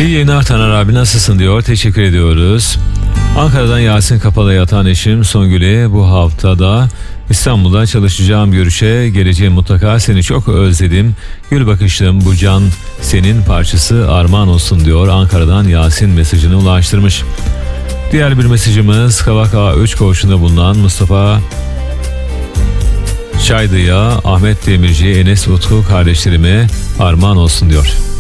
İyi yayınlar Taner abi, nasılsın diyor. Teşekkür ediyoruz. Ankara'dan Yasin Kapalı yatan eşim Songül'e bu haftada İstanbul'da çalışacağım görüşe geleceğim, mutlaka seni çok özledim. Gül bakışlım bu can senin parçası armağan olsun diyor. Ankara'dan Yasin mesajını ulaştırmış. Diğer bir mesajımız Kavak A3 koğuşunda bulunan Mustafa Çaydı'ya, Ahmet Demirci, Enes Utku kardeşlerime armağan olsun diyor.